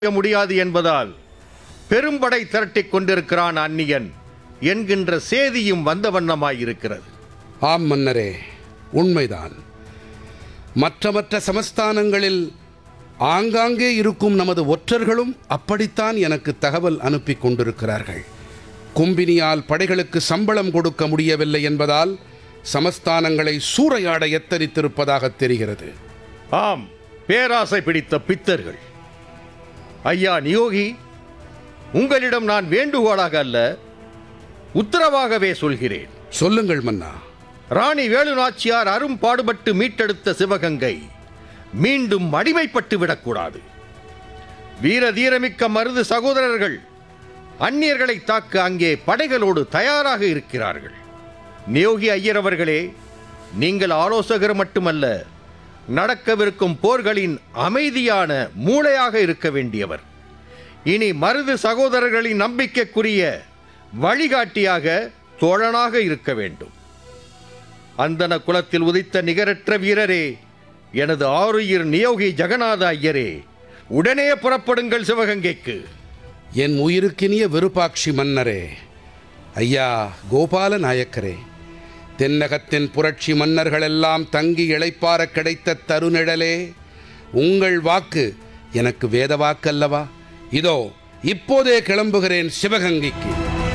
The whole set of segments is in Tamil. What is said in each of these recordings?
முடியாது என்பதால் பெரும்படை திரட்டிக் கொண்டிருக்கிறான் அந்நியன் என்கின்ற சேதியும் வந்த வண்ணமாயிருக்கிறது. ஆம் மன்னரே, உண்மைதான். மற்ற சமஸ்தானங்களில் ஆங்காங்கே இருக்கும் நமது ஒற்றர்களும் அப்படித்தான் எனக்கு தகவல் அனுப்பி கொண்டிருக்கிறார்கள். கும்பினியால் படைகளுக்கு சம்பளம் கொடுக்க முடியவில்லை என்பதால் சமஸ்தானங்களை சூறையாட எத்தனித்திருப்பதாக தெரிகிறது. ஆம், பேராசை பிடித்த பித்தர்கள். ஐயா நியோகி, உங்களிடம் நான் வேண்டுகோளாக அல்ல, உத்தரவாகவே சொல்கிறேன். சொல்லுங்கள் மன்னா. ராணி வேலு நாச்சியார் அரும்பாடுபட்டு மீட்டெடுத்த சிவகங்கை மீண்டும் அடிமைப்பட்டு விடக்கூடாது. வீர தீரமிக்க மருது சகோதரர்கள் அந்நியர்களை தாக்க அங்கே படைகளோடு தயாராக இருக்கிறார்கள். நியோகி ஐயர் அவர்களே, நீங்கள் ஆலோசகர் மட்டுமல்ல, நடக்கவிருக்கும் போர்களின் அமைதியான மூளையாக இருக்க வேண்டியவர். இனி மருது சகோதரர்களின் நம்பிக்கைக்குரிய வழிகாட்டியாக, தோழனாக இருக்க வேண்டும். அந்தன குலத்தில் உதித்த நிகரற்ற வீரரே, எனது ஆருயிர் நியோகி ஜெகநாத ஐயரே, உடனே புறப்படுங்கள் சிவகங்கைக்கு. என் உயிருக்கினிய விருப்பாட்சி மன்னரே, ஐயா கோபால நாயக்கரே, தென்னகத்தின் புரட்சி மன்னர்களெல்லாம் தங்கி இளைப்பார கிடைத்த தருநிழலே, உங்கள் வாக்கு எனக்கு வேத வாக்கல்லவா? இதோ இப்போதே கிளம்புகிறேன் சிவகங்கைக்கு.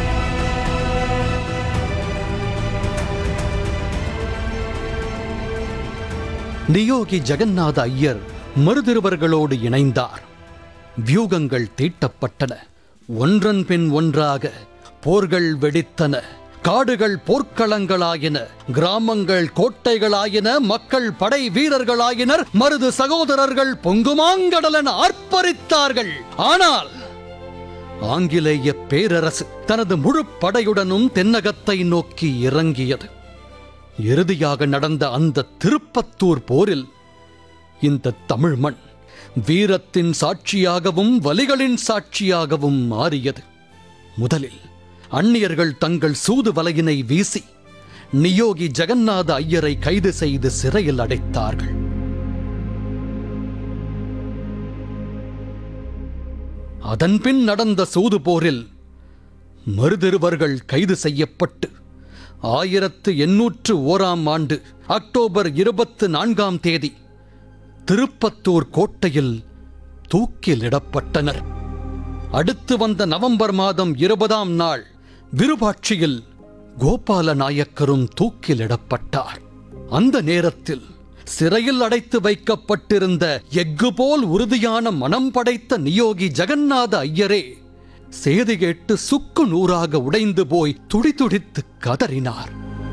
நியோகி ஜெகநாத ஐயர் மருதிருவர்களோடு இணைந்தார். வியூகங்கள் தீட்டப்பட்டன. ஒன்றன் பின் ஒன்றாக போர்கள் வெடித்தன. காடுகள் போர்க்களங்களாயின, கிராமங்கள் கோட்டைகளாயின, மக்கள் படை வீரர்களாயினர். மருது சகோதரர்கள் பொங்குமாங்கடலென ஆர்ப்பரித்தார்கள். ஆனால் ஆங்கிலேய பேரரசு தனது முழு படையுடனும் தென்னகத்தை நோக்கி இறங்கியது. இறுதியாக நடந்த அந்த திருப்பத்தூர் போரில் இந்த தமிழ் மண் வீரத்தின் சாட்சியாகவும் வலிகளின் சாட்சியாகவும் மாறியது. முதலில் அந்நியர்கள் தங்கள் சூது வலையினை வீசி நியோகி ஜெகநாத ஐயரை கைது செய்து சிறையில் அடைத்தார்கள். அதன்பின் நடந்த சூது போரில் மருதிருவர்கள் கைது செய்யப்பட்டு 1801 அக்டோபர் 24 திருப்பத்தூர் கோட்டையில் தூக்கிலிடப்பட்டனர். அடுத்து வந்த நவம்பர் 20 விருபாட்சியில் கோபால நாயக்கரும் தூக்கிலிடப்பட்டார். அந்த நேரத்தில் சிறையில் அடைத்து வைக்கப்பட்டிருந்த எஃகு போல் உறுதியான மனம் படைத்த நியோகி ஜெகநாத ஐயரே சேதி கேட்டு சுக்கு நூறாக உடைந்து போய் துடிதுடித்து கதறினார்.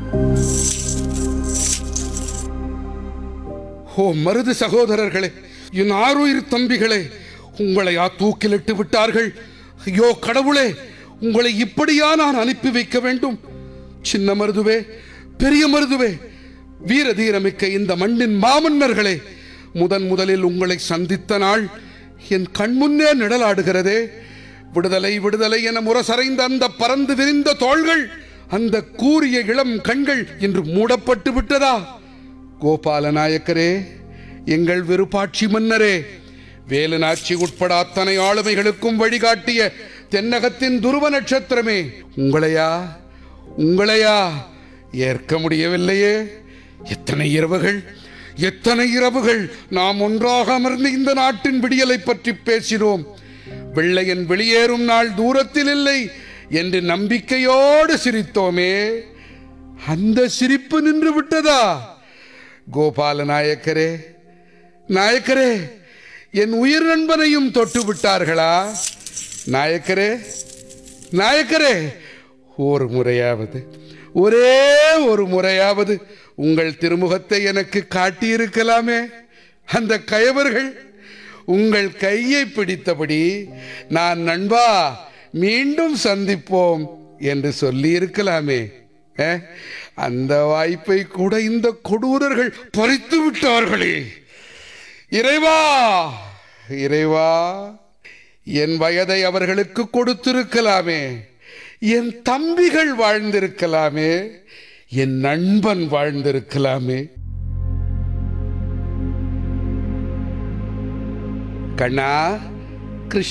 ஓ மருது சகோதரர்களே, என் ஆருயிர் தம்பிகளே, உங்களையா தூக்கிலிட்டு விட்டார்கள்? ஐயோ கடவுளே, உங்களை இப்படியா நான் அனுப்பி வைக்க வேண்டும்? சின்ன மருதுவே, பெரிய மருதுவே, வீர தீரமிக்க இந்த மண்ணின் மாமன்னர்களே, முதலில் உங்களை சந்தித்த நாள் என் கண்முன்னே நிழலாடுகிறதே. விடுதலை விடுதலை என முரசறைந்த அந்த பறந்து விரிந்த தோள்கள், அந்த கூரிய இளம் கண்கள் இன்று மூடப்பட்டு விட்டதா? கோபால நாயக்கரே, எங்கள் விருப்பாட்சி மன்னரே, வேலுநாச்சி உட்பட அத்தனை ஆளுமைகளுக்கும் வழிகாட்டிய தென்னகத்தின் துருவ நட்சத்திரமே, உங்களையா ஏற்க முடியவில்லையே. எத்தனை இரவுகள் நாம் ஒன்றாக அமர்ந்து இந்த நாட்டின் விடியலை பற்றி பேசினோம். வெள்ளையன் வெளியேறும் நாள் தூரத்தில் இல்லை என்று நம்பிக்கையோடு சிரித்தோமே, அந்த சிரிப்பு நின்று விட்டதா? கோபால நாயக்கரே, என் உயிர் நண்பனையும் தொட்டு விட்டார்களா? நாயக்கரே, ஒரே ஒரு முறையாவது உங்கள் திருமுகத்தை எனக்கு காட்டியிருக்கலாமே. அந்த கயவர்கள் உங்கள் கையை பிடித்தபடி நான் நண்பா மீண்டும் சந்திப்போம் என்று சொல்லி இருக்கலாமே. அந்த வாய்ப்பை கூட இந்த கொடூரர்கள் பறித்து விட்டார்களே. இறைவா, என் வயதை அவர்களுக்கு கொடுத்திருக்கலாமே. என் தம்பிகள் வாழ்ந்திருக்கலாமே. என் நண்பன் வாழ்ந்திருக்கலாமே. கண்ணா,